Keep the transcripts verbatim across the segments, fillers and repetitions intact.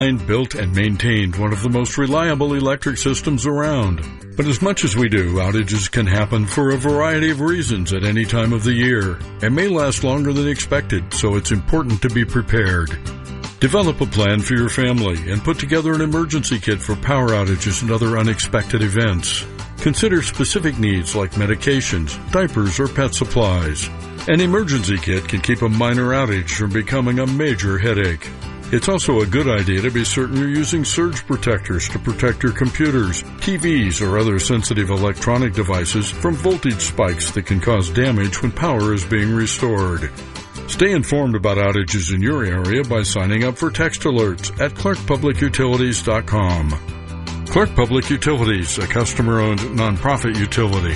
built and maintained one of the most reliable electric systems around. But as much as we do, outages can happen for a variety of reasons at any time of the year and may last longer than expected, so it's important to be prepared. Develop a plan for your family and put together an emergency kit for power outages and other unexpected events. Consider specific needs like medications, diapers, or pet supplies. An emergency kit can keep a minor outage from becoming a major headache. It's also a good idea to be certain you're using surge protectors to protect your computers, T Vs, or other sensitive electronic devices from voltage spikes that can cause damage when power is being restored. Stay informed about outages in your area by signing up for text alerts at clark public utilities dot com. Clark Public Utilities, a customer-owned nonprofit utility.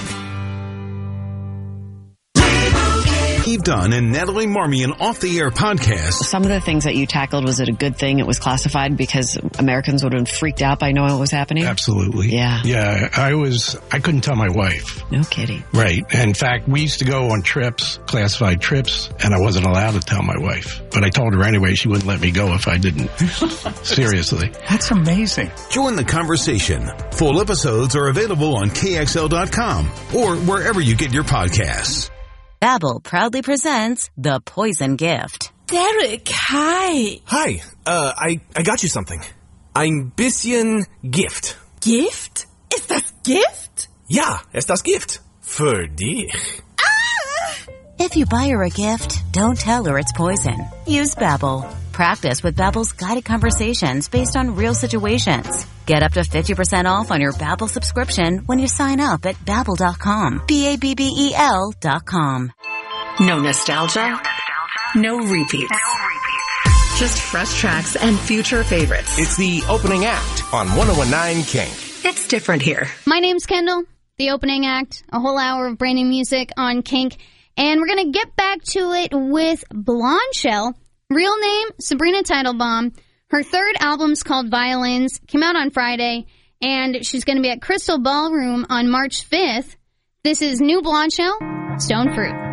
Steve Dunn and Natalie Marmion Off the Air podcast. Some of the things that you tackled, was it a good thing it was classified because Americans would have been freaked out by knowing what was happening? Absolutely. Yeah. Yeah, I was, I couldn't tell my wife. No kidding. Right. In fact, we used to go on trips, classified trips, and I wasn't allowed to tell my wife. But I told her anyway, she wouldn't let me go if I didn't. Seriously. That's amazing. Join the conversation. Full episodes are available on K X L dot com or wherever you get your podcasts. Babbel proudly presents The Poison Gift. Derek, hi. Hi, uh, I, I got you something. Ein bisschen Gift. Gift? Ist das Gift? Ja, ist das Gift. Für dich. Ah! If you buy her a gift, don't tell her it's poison. Use Babbel. Practice with Babbel's guided conversations based on real situations. Get up to fifty percent off on your Babbel subscription when you sign up at babbel dot com. B A B B E L dot com. No nostalgia, no repeats. Just fresh tracks and future favorites. It's the opening act on one oh one nine Kink. It's different here. My name's Kendall, the opening act, a whole hour of brand new music on Kink. And we're going to get back to it with Blondshell. Real name, Sabrina Teitelbaum. Her third album's called Violins, came out on Friday, and she's going to be at Crystal Ballroom on March fifth. This is new Blondshell, Stone Fruit.